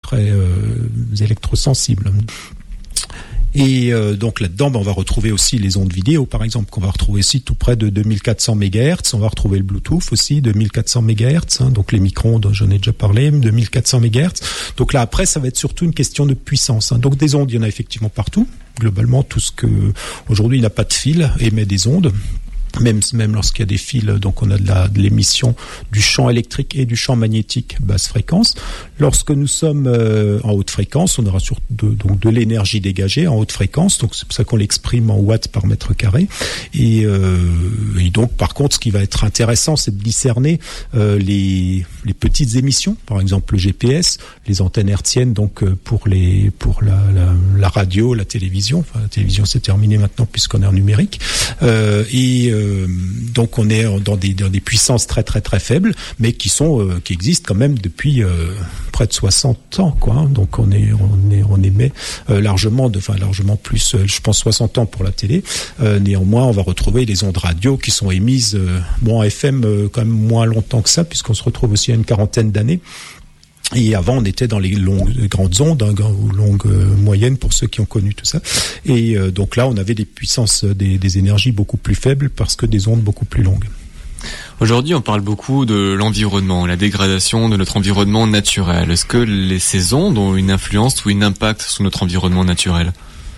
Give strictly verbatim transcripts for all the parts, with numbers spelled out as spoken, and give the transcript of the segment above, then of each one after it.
très euh, électrosensibles. Et euh, donc là-dedans, ben, on va retrouver aussi les ondes vidéo, par exemple, qu'on va retrouver aussi tout près de deux mille quatre cents mégahertz. On va retrouver le Bluetooth aussi, deux mille quatre cents mégahertz. Hein, donc les micro-ondes, j'en ai déjà parlé, deux mille quatre cents mégahertz. Donc là, après, ça va être surtout une question de puissance. Hein. Donc des ondes, il y en a effectivement partout. Globalement, tout ce que aujourd'hui n'a pas de fil émet des ondes. Même, même lorsqu'il y a des fils, donc on a de, la, de l'émission du champ électrique et du champ magnétique basse fréquence. Lorsque nous sommes euh, en haute fréquence, on aura surtout de, donc de l'énergie dégagée en haute fréquence, donc c'est pour ça qu'on l'exprime en watts par mètre carré. Et, euh, et donc, par contre, ce qui va être intéressant, c'est de discerner euh, les, les petites émissions, par exemple le G P S, les antennes hertziennes, donc euh, pour les pour la, la, la radio, la télévision. Enfin, la télévision, c'est terminé maintenant puisqu'on est en numérique. Euh, et euh, donc on est dans des, dans des puissances très très très faibles, mais qui sont euh, qui existent quand même depuis euh, près de soixante ans, quoi. Hein. Donc on est on est on émet euh, largement, de, enfin largement plus, euh, je pense soixante ans pour la télé. Euh, néanmoins, on va retrouver les ondes radio qui sont émises, euh, bon en F M euh, quand même moins longtemps que ça, puisqu'on se retrouve aussi à une quarantaine d'années. Et avant, on était dans les longues, les grandes ondes, hein, ou longues euh, moyennes pour ceux qui ont connu tout ça. Et euh, donc là, on avait des puissances, des, des énergies beaucoup plus faibles parce que des ondes beaucoup plus longues. Aujourd'hui, on parle beaucoup de l'environnement, la dégradation de notre environnement naturel. Est-ce que les, ces ondes ont une influence ou un impact sur notre environnement naturel ?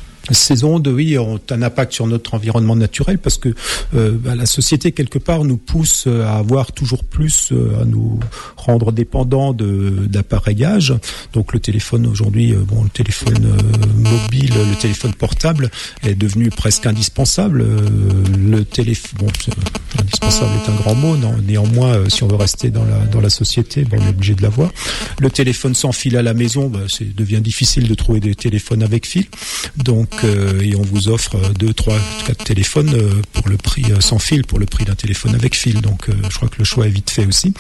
Ces ondes, oui, ont un impact sur notre environnement naturel parce que euh, bah, la société, quelque part, nous pousse à avoir toujours plus, euh, à nous rendre dépendants de, d'appareillage. Donc le téléphone aujourd'hui, euh, bon, le téléphone euh, mobile, le téléphone portable est devenu presque indispensable. Euh, le téléphone, bon, indispensable est un grand mot, non, néanmoins, euh, si on veut rester dans la dans la société, ben, on est obligé de l'avoir. Le téléphone sans fil à la maison, ben, c'est devient difficile de trouver des téléphones avec fil. Donc Euh, et on vous offre deux, trois, quatre téléphones euh, pour le prix euh, sans fil, pour le prix d'un téléphone avec fil. Donc, euh, je crois que le choix est vite fait aussi.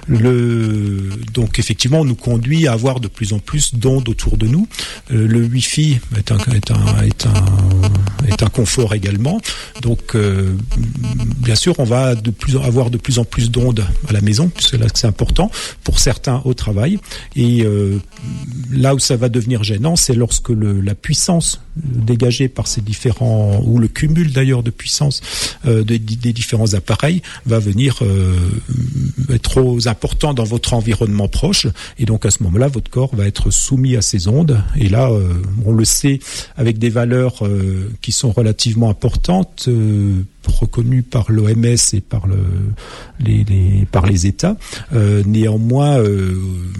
Le, donc, effectivement, on nous conduit à avoir de plus en plus d'ondes autour de nous. Euh, le Wi-Fi est un est un est un est un confort également. Donc, euh, bien sûr, on va de plus avoir de plus en plus d'ondes à la maison, puisque là c'est important pour certains au travail. Et euh, là où ça va devenir gênant, c'est lorsque le, la puissance dégagé par ces différents, ou le cumul d'ailleurs de puissance euh, de, des différents appareils va venir euh, être trop important dans votre environnement proche, et donc à ce moment-là votre corps va être soumis à ces ondes. Et là euh, on le sait, avec des valeurs euh, qui sont relativement importantes, euh, reconnues par l'O M S et par le les, les par les États. Euh, néanmoins euh,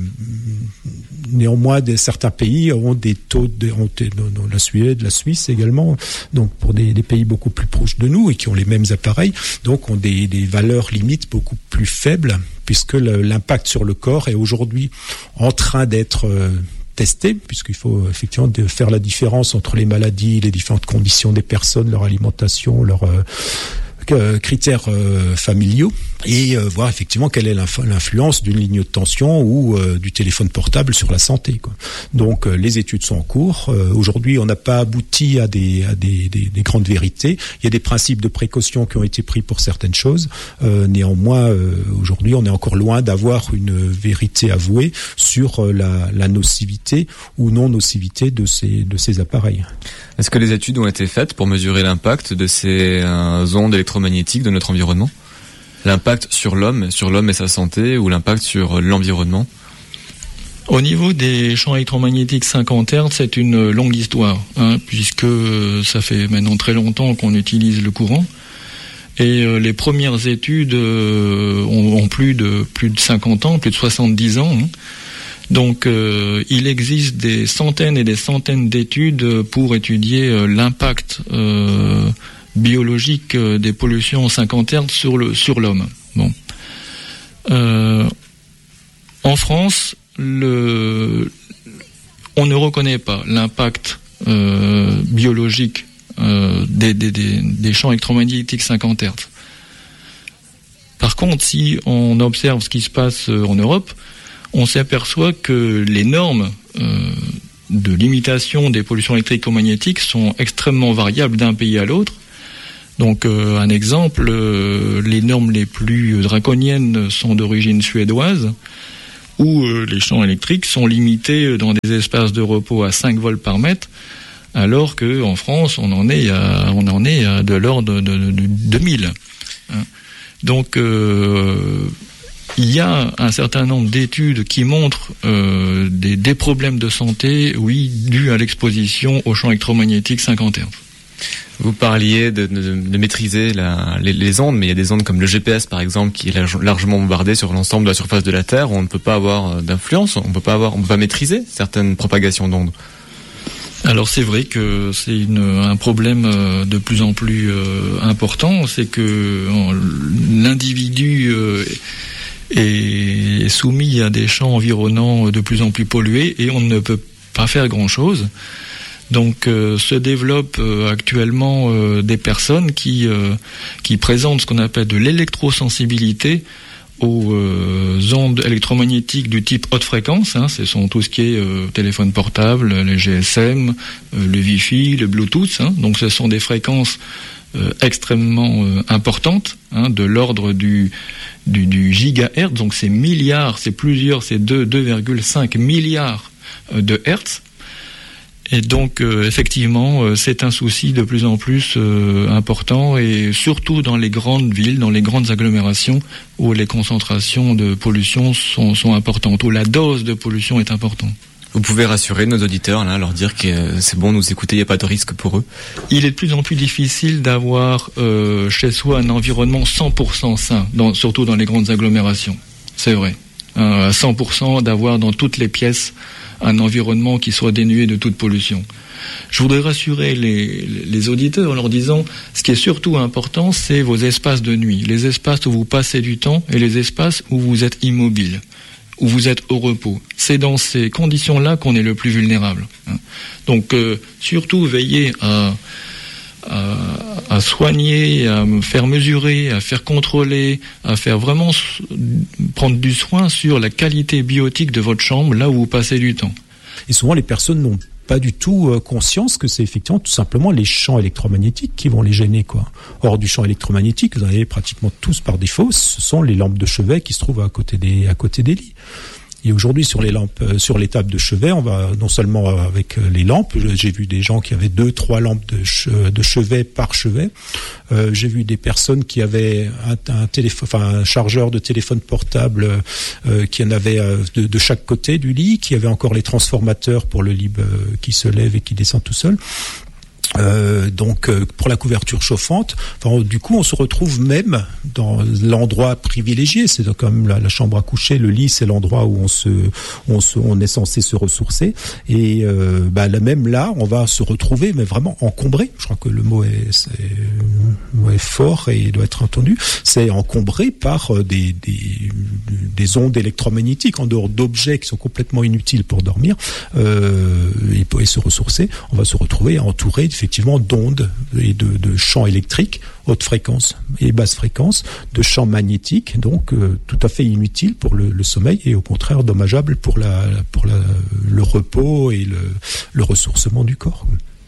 Néanmoins, des, certains pays ont des taux, de, ont, non, la Suède, la Suisse également, donc pour des, des pays beaucoup plus proches de nous et qui ont les mêmes appareils, donc ont des, des valeurs limites beaucoup plus faibles, puisque le, l'impact sur le corps est aujourd'hui en train d'être euh, testé, puisqu'il faut effectivement de faire la différence entre les maladies, les différentes conditions des personnes, leur alimentation, leur euh, critères euh, familiaux, et euh, voir effectivement quelle est l'inf- l'influence d'une ligne de tension ou euh, du téléphone portable sur la santé, quoi. Donc euh, les études sont en cours. Euh, aujourd'hui, on n'a pas abouti à des à des, des, des grandes vérités. Il y a des principes de précaution qui ont été pris pour certaines choses. Euh, néanmoins, euh, aujourd'hui, on est encore loin d'avoir une vérité avouée sur euh, la, la nocivité ou non nocivité de ces de ces appareils. Est-ce que les études ont été faites pour mesurer l'impact de ces euh, ondes électromagnétiques de notre environnement ? L'impact sur l'homme, sur l'homme et sa santé, ou l'impact sur l'environnement ? Au niveau des champs électromagnétiques cinquante hertz, c'est une longue histoire, hein, puisque ça fait maintenant très longtemps qu'on utilise le courant. Et euh, les premières études euh, ont, ont plus de plus de cinquante ans, plus de soixante-dix ans. Hein. Donc, euh, il existe des centaines et des centaines d'études pour étudier euh, l'impact euh, biologique euh, des pollutions en cinquante hertz sur le sur l'homme. Bon, euh, en France, le, on ne reconnaît pas l'impact euh, biologique euh, des, des, des, des champs électromagnétiques cinquante hertz. Par contre, si on observe ce qui se passe en Europe, on s'aperçoit que les normes euh, de limitation des pollutions électromagnétiques sont extrêmement variables d'un pays à l'autre. Donc, euh, un exemple, euh, les normes les plus draconiennes sont d'origine suédoise, où euh, les champs électriques sont limités dans des espaces de repos à cinq volts par mètre, alors que en France, on en est à, on en est à de l'ordre de, de, de, de deux mille. Hein. Donc, euh, il y a un certain nombre d'études qui montrent euh, des, des problèmes de santé, oui, dus à l'exposition aux champs électromagnétiques cinquante hertz. Vous parliez de, de, de maîtriser la, les, les ondes, mais il y a des ondes comme le G P S par exemple qui est largement bombardé sur l'ensemble de la surface de la Terre, où on ne peut pas avoir d'influence, on peut pas avoir, on peut pas maîtriser certaines propagations d'ondes. Alors c'est vrai que c'est une, un problème de plus en plus euh, important, c'est que l'individu euh, est soumis à des champs environnants de plus en plus pollués et on ne peut pas faire grand-chose. Donc euh, se développent euh, actuellement euh, des personnes qui euh, qui présentent ce qu'on appelle de l'électrosensibilité aux euh, ondes électromagnétiques du type haute fréquence. Hein, ce sont tout ce qui est euh, téléphone portable, les G S M, euh, le Wi-Fi, le Bluetooth. Hein, donc ce sont des fréquences euh, extrêmement euh, importantes, hein, de l'ordre du du, du gigahertz. Donc c'est milliards, c'est plusieurs, c'est deux virgule cinq milliards euh, de hertz. Et donc, euh, effectivement, euh, c'est un souci de plus en plus euh, important, et surtout dans les grandes villes, dans les grandes agglomérations, où les concentrations de pollution sont, sont importantes, où la dose de pollution est importante. Vous pouvez rassurer nos auditeurs, là, leur dire que euh, c'est bon, nous écouter, il n'y a pas de risque pour eux. Il est de plus en plus difficile d'avoir euh, chez soi un environnement cent pour cent sain, dans, surtout dans les grandes agglomérations. C'est vrai. Euh, à cent pour cent d'avoir dans toutes les pièces un environnement qui soit dénué de toute pollution. Je voudrais rassurer les, les auditeurs en leur disant, ce qui est surtout important, c'est vos espaces de nuit, les espaces où vous passez du temps et les espaces où vous êtes immobile, où vous êtes au repos. C'est dans ces conditions-là qu'on est le plus vulnérable. Donc, euh, surtout, veillez à, à, à soigner, à faire mesurer, à faire contrôler, à faire vraiment prendre du soin sur la qualité biotique de votre chambre, là où vous passez du temps. Et souvent, les personnes n'ont pas du tout conscience que c'est effectivement tout simplement les champs électromagnétiques qui vont les gêner, quoi. Or, du champ électromagnétique, vous en avez pratiquement tous par défaut, ce sont les lampes de chevet qui se trouvent à côté des, à côté des lits. Et aujourd'hui, sur les lampes, euh, sur les tables de chevet, on va non seulement avec euh, les lampes. J'ai vu des gens qui avaient deux, trois lampes de, che, de chevet par chevet. Euh, j'ai vu des personnes qui avaient un, un téléphone, enfin un chargeur de téléphone portable euh, qui en avait euh, de, de chaque côté du lit, qui avait encore les transformateurs pour le lit euh, qui se lève et qui descend tout seul. Euh, donc euh, pour la couverture chauffante, enfin, du coup on se retrouve même dans l'endroit privilégié, c'est quand même la, la chambre à coucher, le lit c'est l'endroit où on se, on, se, on est censé se ressourcer, et euh, bah, là, même là on va se retrouver mais vraiment encombré, je crois que le mot est, c'est, le mot est fort et doit être entendu, c'est encombré par des, des, des ondes électromagnétiques en dehors d'objets qui sont complètement inutiles pour dormir euh, et, et se ressourcer. On va se retrouver entouré effectivement d'ondes et de, de champs électriques, haute fréquence et basse fréquence, de champs magnétiques, donc euh, tout à fait inutiles pour le, le sommeil et au contraire dommageables pour, la, pour la, le repos et le, le ressourcement du corps.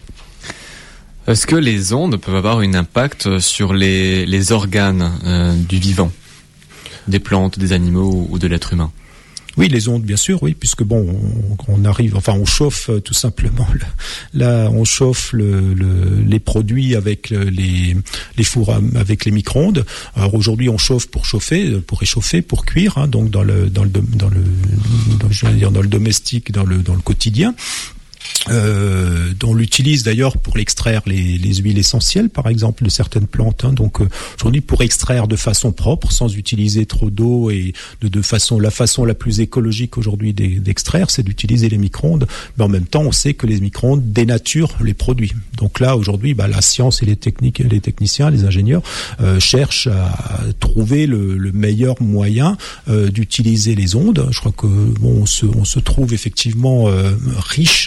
Est-ce que les ondes peuvent avoir un impact sur les, les organes euh, du vivant, des plantes, des animaux ou de l'être humain ? Oui, les ondes, bien sûr, oui, puisque bon, on, on arrive, enfin, on chauffe euh, tout simplement. Là, on chauffe le, le, les produits avec le, les, les fours avec les micro-ondes. Alors aujourd'hui, on chauffe pour chauffer, pour réchauffer, pour cuire, hein, donc dans le dans le dans le dans, je veux dire dans le domestique, dans le dans le quotidien. Euh, on l'utilise d'ailleurs pour extraire les, les huiles essentielles, par exemple, de certaines plantes. Hein. Donc euh, aujourd'hui, pour extraire de façon propre, sans utiliser trop d'eau et de, de façon, la façon la plus écologique aujourd'hui d'extraire, c'est d'utiliser les micro-ondes. Mais en même temps, on sait que les micro-ondes dénaturent les produits. Donc là, aujourd'hui, bah, la science et les techniques, les techniciens, les ingénieurs euh, cherchent à trouver le, le meilleur moyen euh, d'utiliser les ondes. Je crois que bon, on se, on se trouve effectivement euh, riche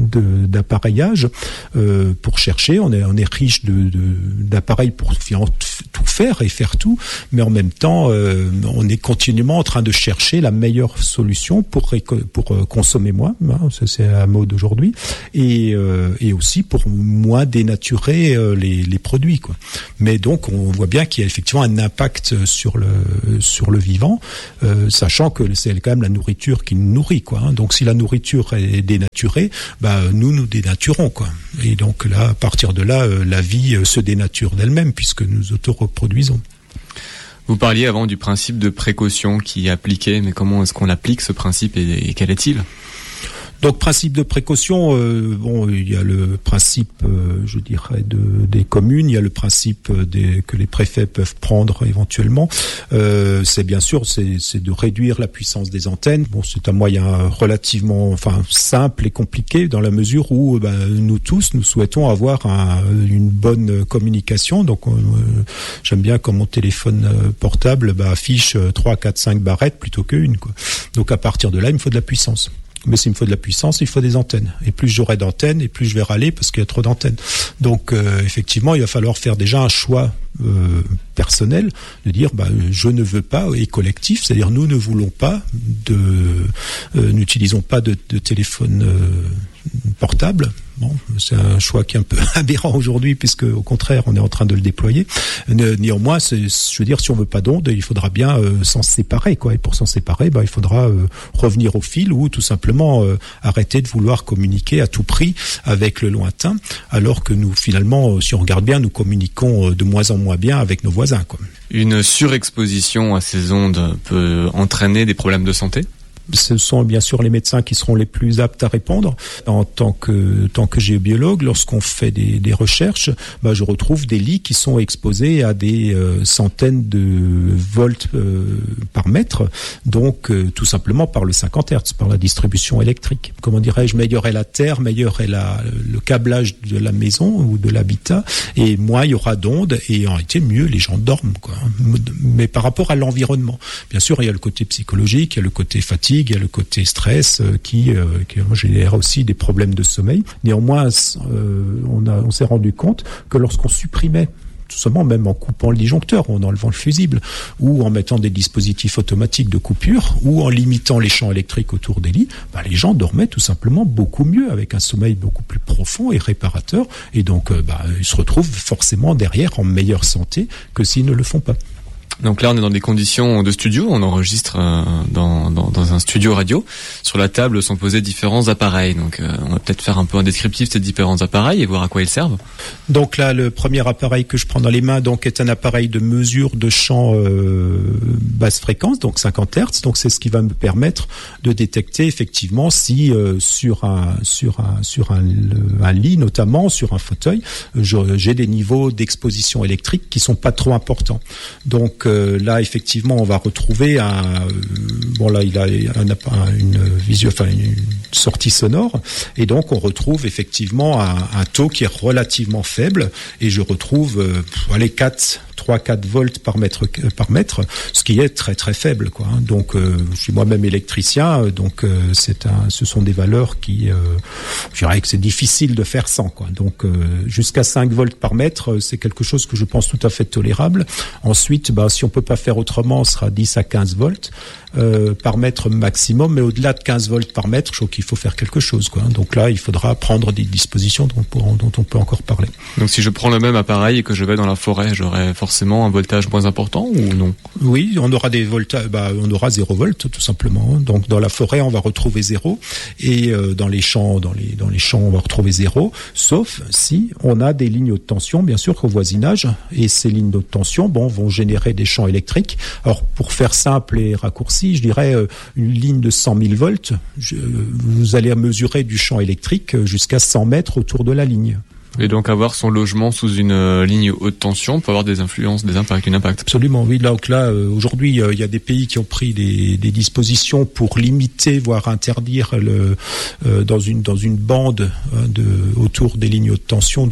de, d'appareillage euh, pour chercher. On est, on est riche de, de, d'appareils pour tout faire et faire tout, mais en même temps, euh, on est continuellement en train de chercher la meilleure solution pour, pour euh, consommer moins, hein, ça c'est un mot d'aujourd'hui, et, euh, et aussi pour moins dénaturer euh, les, les produits, quoi. Mais donc, on voit bien qu'il y a effectivement un impact sur le, sur le vivant, euh, sachant que c'est quand même la nourriture qui nous nourrit, quoi, hein. Donc, si la nourriture est dénaturée, bah, nous, nous dénaturons, quoi. Et donc là, à partir de là, euh, la vie euh, se dénature d'elle-même puisque nous auto-reproduisons. Vous parliez avant du principe de précaution qui est appliqué, mais comment est-ce qu'on l'applique ce principe et, et quel est-il ? Donc, principe de précaution, euh, bon, il y a le principe, euh, je dirais, de, des communes, il y a le principe des, que les préfets peuvent prendre éventuellement. Euh, c'est bien sûr, c'est, c'est de réduire la puissance des antennes. Bon, c'est un moyen relativement, enfin, simple et compliqué dans la mesure où, ben, nous tous, nous souhaitons avoir un, une bonne communication. Donc, euh, j'aime bien quand mon téléphone portable bah, affiche trois, quatre, cinq barrettes plutôt qu'une, quoi. Donc, à partir de là, il me faut de la puissance. Mais s'il me faut de la puissance, il faut des antennes. Et plus j'aurai d'antennes, et plus je vais râler parce qu'il y a trop d'antennes. Donc, euh, effectivement, il va falloir faire déjà un choix euh, personnel, de dire, bah, je ne veux pas, et collectif, c'est-à-dire nous ne voulons pas de, euh, n'utilisons pas de, de téléphone euh, portable. Bon, c'est un choix qui est un peu aberrant aujourd'hui, puisque au contraire, on est en train de le déployer. Néanmoins, c'est, je veux dire, si on veut pas d'onde, il faudra bien euh, s'en séparer, quoi. Et pour s'en séparer, bah, il faudra euh, revenir au fil ou tout simplement euh, arrêter de vouloir communiquer à tout prix avec le lointain, alors que nous, finalement, euh, si on regarde bien, nous communiquons euh, de moins en moins bien avec nos voisins, quoi. Une surexposition à ces ondes peut entraîner des problèmes de santé ? Ce sont bien sûr les médecins qui seront les plus aptes à répondre. En tant que, tant que géobiologue, lorsqu'on fait des, des recherches, bah, je retrouve des lits qui sont exposés à des euh, centaines de volts euh, par mètre, donc euh, tout simplement par le cinquante hertz, par la distribution électrique. Comment dirais-je, meilleure est la terre, meilleur est la, le câblage de la maison ou de l'habitat, et moins il y aura d'ondes, et en réalité mieux les gens dorment, quoi. Mais par rapport à l'environnement, bien sûr, il y a le côté psychologique, il y a le côté fatigue, il y a le côté stress euh, qui, euh, qui génère aussi des problèmes de sommeil. Néanmoins, euh, on, a, on s'est rendu compte que lorsqu'on supprimait, tout simplement même en coupant le disjoncteur, en enlevant le fusible, ou en mettant des dispositifs automatiques de coupure, ou en limitant les champs électriques autour des lits, bah, les gens dormaient tout simplement beaucoup mieux, avec un sommeil beaucoup plus profond et réparateur, et donc euh, bah, ils se retrouvent forcément derrière en meilleure santé que s'ils ne le font pas. Donc là, on est dans des conditions de studio, on enregistre euh, dans, dans, dans un studio radio. Sur la table sont posés différents appareils. Donc euh, on va peut-être faire un peu un descriptif de ces différents appareils et voir à quoi ils servent. Donc là, le premier appareil que je prends dans les mains donc, est un appareil de mesure de champ euh, basse fréquence, donc cinquante hertz. Donc c'est ce qui va me permettre de détecter effectivement si euh, sur, un, sur, un, sur un, le, un lit, notamment sur un fauteuil, je, j'ai des niveaux d'exposition électrique qui sont pas trop importants. Donc Euh, là, effectivement, on va retrouver un. Euh, bon, là, il a un, un, une visio, enfin une sortie sonore, et donc on retrouve effectivement un, un taux qui est relativement faible, et je retrouve, euh, allez, quatre, trois, quatre volts par mètre euh, par mètre, ce qui est très très faible, quoi. Hein. Donc, euh, je suis moi-même électricien, donc euh, c'est un, ce sont des valeurs qui, euh, je dirais que c'est difficile de faire sans, quoi. Donc, euh, jusqu'à cinq volts par mètre, c'est quelque chose que je pense tout à fait tolérable. Ensuite, bah, si on peut pas faire autrement, on sera dix à quinze volts euh, par mètre maximum, mais au-delà de quinze volts par mètre, je trouve qu'il faut faire quelque chose, quoi. Donc là, il faudra prendre des dispositions dont, dont on peut encore parler. Donc si je prends le même appareil et que je vais dans la forêt, j'aurai forcément un voltage moins important ou non ? Oui, on aura des voltages, bah, on aura zéro volt tout simplement. Donc dans la forêt, on va retrouver zéro, et euh, dans les champs, dans les dans les champs, on va retrouver zéro, sauf si on a des lignes haute tension, bien sûr, au voisinage, et ces lignes haute tension, bon, vont générer des champs électriques. Alors pour faire simple et raccourci, je dirais euh, une ligne de cent mille volts, je, vous allez mesurer du champ électrique jusqu'à cent mètres autour de la ligne. Et donc avoir son logement sous une euh, ligne haute tension peut avoir des influences, des impacts, un impact. Absolument, oui. Là, donc là, euh, aujourd'hui, il euh, y a des pays qui ont pris des, des dispositions pour limiter, voire interdire le, euh, dans une dans une bande euh, de autour des lignes haute tension de la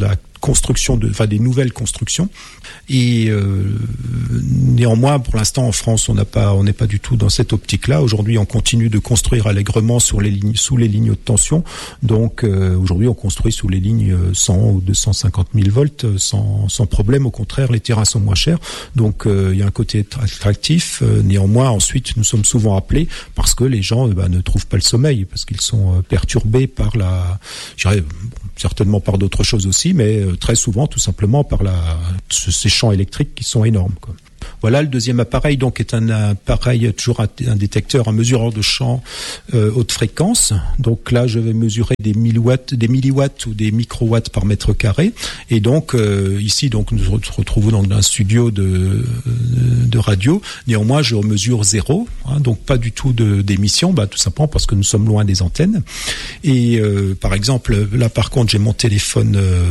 constructions, de, enfin des nouvelles constructions. Et euh, néanmoins, pour l'instant, en France, on n'a pas, on n'est pas du tout dans cette optique-là. Aujourd'hui, on continue de construire allègrement sur les lignes, sous les lignes haute tension. Donc euh, aujourd'hui, on construit sous les lignes cent ou deux cent cinquante mille volts sans, sans problème. Au contraire, les terrains sont moins chers. Donc euh, il y a un côté attractif. Euh, néanmoins, ensuite, nous sommes souvent appelés parce que les gens bah, ne trouvent pas le sommeil, parce qu'ils sont euh, perturbés par la, je dirais, bon, certainement par d'autres choses aussi, mais euh, très souvent, tout simplement par la, ces champs électriques qui sont énormes, quoi. Voilà, le deuxième appareil donc est un appareil, toujours un, un détecteur, un mesureur de champ euh, haute fréquence. Donc là, je vais mesurer des milliwatts, des milliwatts ou des microwatts par mètre carré. Et donc euh, ici, donc nous nous retrouvons dans un studio de, de radio. Néanmoins, je mesure zéro, hein, donc pas du tout de, d'émission, bah, tout simplement parce que nous sommes loin des antennes. Et euh, par exemple, là par contre, j'ai mon téléphone euh,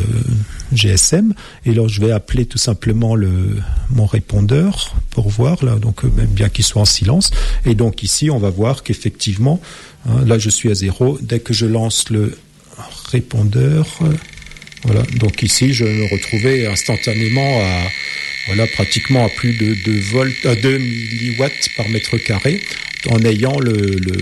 G S M, et là je vais appeler tout simplement le mon répondeur pour voir là, donc même bien qu'il soit en silence. Et donc ici, on va voir qu'effectivement, hein, là je suis à zéro. Dès que je lance le répondeur, euh, voilà. Donc ici, je me retrouvais instantanément à voilà pratiquement à plus de deux volts, à deux milliwatts par mètre carré, en ayant le, le,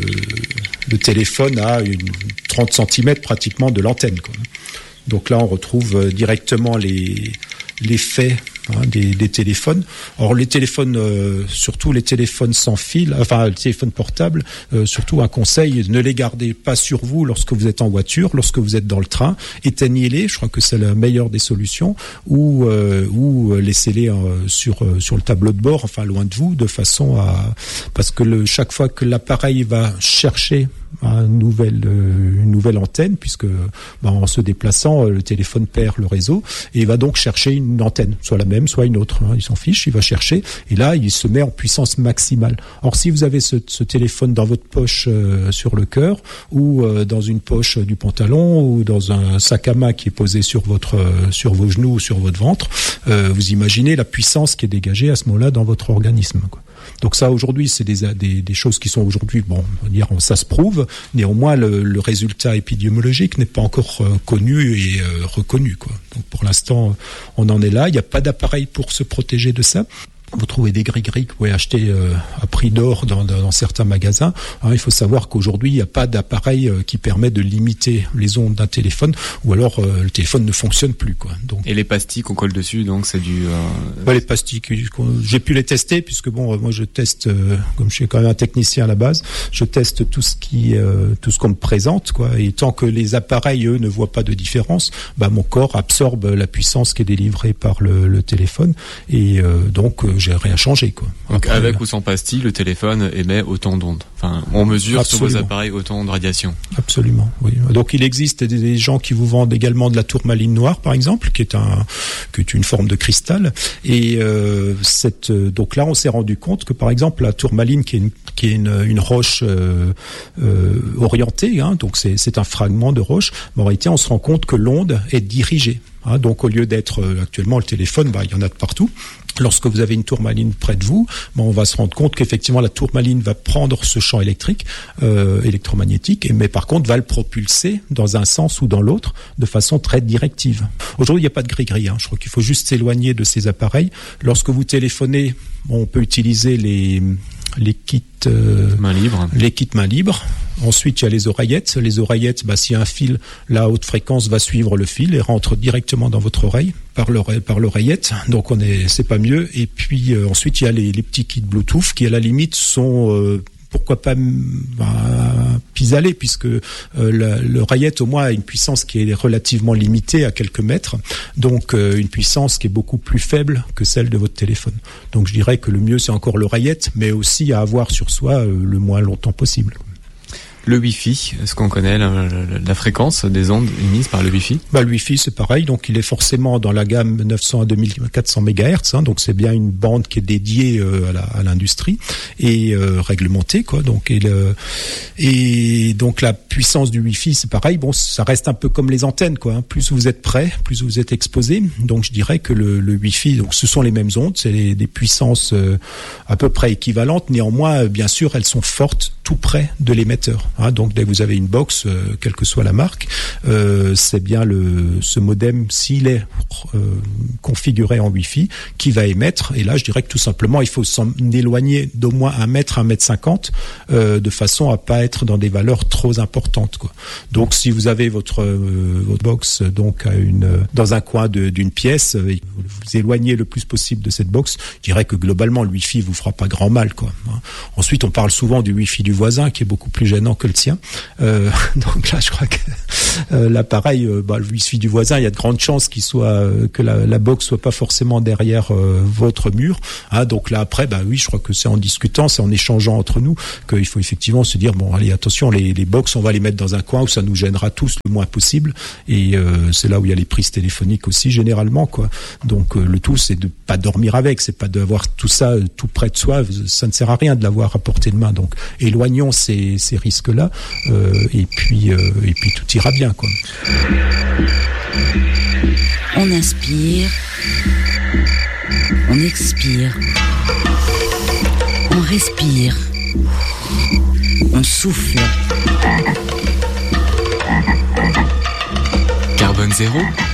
le téléphone à une trente centimètres pratiquement de l'antenne, quoi. Donc là, on retrouve directement les l'effet hein, des, des téléphones. Or, les téléphones, euh, surtout les téléphones sans fil, enfin les téléphones portables, euh, surtout un conseil, ne les gardez pas sur vous lorsque vous êtes en voiture, lorsque vous êtes dans le train. Éteignez-les, je crois que c'est la meilleure des solutions, ou euh, ou laissez-les euh, sur euh, sur le tableau de bord, enfin loin de vous, de façon à parce que le, chaque fois que l'appareil va chercher une nouvelle, une nouvelle antenne, puisque bah, en se déplaçant, le téléphone perd le réseau et il va donc chercher une antenne, soit la même, soit une autre. Hein, il s'en fiche, il va chercher et là, il se met en puissance maximale. Or, si vous avez ce, ce téléphone dans votre poche euh, sur le cœur ou euh, dans une poche du pantalon ou dans un sac à main qui est posé sur votre, euh, sur vos genoux ou sur votre ventre, euh, vous imaginez la puissance qui est dégagée à ce moment-là dans votre organisme, quoi. Donc ça, aujourd'hui, c'est des, des, des choses qui sont aujourd'hui, bon, on va dire, ça se prouve. Néanmoins, le, le résultat épidémiologique n'est pas encore euh, connu et euh, reconnu, quoi. Donc pour l'instant, on en est là. Il n'y a pas d'appareil pour se protéger de ça. Vous trouvez des gris-gris que vous pouvez acheter euh, à prix d'or dans, dans, dans certains magasins. Alors, il faut savoir qu'aujourd'hui, il n'y a pas d'appareil euh, qui permet de limiter les ondes d'un téléphone, ou alors euh, le téléphone ne fonctionne plus, quoi. Donc, et les pastilles qu'on colle dessus, donc c'est du... Euh... Ouais, les pastilles, j'ai pu les tester, puisque bon, moi je teste, euh, comme je suis quand même un technicien à la base, je teste tout ce qui, euh, tout ce qu'on me présente, quoi. Et tant que les appareils, eux, ne voient pas de différence, bah mon corps absorbe la puissance qui est délivrée par le, le téléphone, et euh, donc euh, j'ai rien changé, quoi. Donc après, avec ou sans pastille, le téléphone émet autant d'ondes. Enfin, on mesure Absolument. sur vos appareils autant de radiation. Absolument, oui. Donc il existe des, des gens qui vous vendent également de la tourmaline noire, par exemple, qui est un, qui est une forme de cristal. Et euh, cette, donc là, on s'est rendu compte que, par exemple, la tourmaline, qui est une, qui est une, une roche euh, euh, orientée, hein, donc c'est, c'est un fragment de roche. Mais en réalité, on se rend compte que l'onde est dirigée. Hein, donc au lieu d'être euh, actuellement le téléphone, bah, il y en a de partout. Lorsque vous avez une tourmaline près de vous, ben on va se rendre compte qu'effectivement la tourmaline va prendre ce champ électrique, euh, électromagnétique, et, mais par contre va le propulser dans un sens ou dans l'autre de façon très directive. Aujourd'hui, il n'y a pas de gris-gris. Hein. Je crois qu'il faut juste s'éloigner de ces appareils. Lorsque vous téléphonez, bon, on peut utiliser les les kits euh, main libre. Les kits main libre. Ensuite, il y a les oreillettes. Les oreillettes, bah, s'il y a un fil, la haute fréquence va suivre le fil et rentre directement dans votre oreille par l'oreille, par l'oreillette. Donc, on est, c'est pas mieux. Et puis euh, ensuite, il y a les, les petits kits Bluetooth qui, à la limite, sont euh, pourquoi pas bah, pis-aller, puisque euh, la, l'oreillette au moins a une puissance qui est relativement limitée à quelques mètres, donc euh, une puissance qui est beaucoup plus faible que celle de votre téléphone. Donc je dirais que le mieux c'est encore l'oreillette, mais aussi à avoir sur soi euh, le moins longtemps possible. Le Wi-Fi, est-ce qu'on connaît la, la, la fréquence des ondes émises par le Wi-Fi ? Bah, le Wi-Fi, c'est pareil. Donc, il est forcément dans la gamme neuf cents à deux mille quatre cents mégahertz. Hein, donc, c'est bien une bande qui est dédiée euh, à, la, à l'industrie et euh, réglementée, quoi. Donc, et, le, et donc, la puissance du Wi-Fi, c'est pareil. Bon, ça reste un peu comme les antennes, quoi. Hein. Plus vous êtes près, plus vous êtes exposé. Donc, je dirais que le, le Wi-Fi, donc, ce sont les mêmes ondes. C'est les, des puissances euh, à peu près équivalentes. Néanmoins, bien sûr, elles sont fortes tout près de l'émetteur. Hein, donc dès que vous avez une box, euh, quelle que soit la marque, euh, c'est bien le ce modem, s'il est euh, configuré en Wi-Fi, qui va émettre. Et là, je dirais que tout simplement, il faut s'en éloigner d'au moins un mètre, un mètre cinquante, euh, de façon à pas être dans des valeurs trop importantes, quoi. Donc, si vous avez votre euh, votre box donc à une dans un coin de, d'une pièce, euh, vous vous éloignez le plus possible de cette box. Je dirais que globalement, le Wi-Fi vous fera pas grand mal, quoi. Ensuite, on parle souvent du Wi-Fi du voisin, qui est beaucoup plus gênant que le tien. Euh, donc là, je crois que euh, l'appareil, euh, bah, le Wi-Fi du voisin, il y a de grandes chances qu'il soit euh, que la, la box soit pas forcément derrière euh, votre mur. Hein, donc là, après, bah oui, je crois que c'est en discutant, c'est en échangeant entre nous qu'il faut effectivement se dire bon, allez, attention, les, les box, on va les mettre dans un coin où ça nous gênera tous le moins possible. Et euh, c'est là où il y a les prises téléphoniques aussi généralement, quoi. Donc euh, le tout, c'est de pas dormir avec, c'est pas d'avoir tout ça euh, tout près de soi. Ça ne sert à rien de l'avoir à portée de main. Donc éloignons ces, ces risques-là, euh, et puis euh, et puis tout ira bien, quoi. On inspire, on expire, on respire, on souffle. Carbone zéro.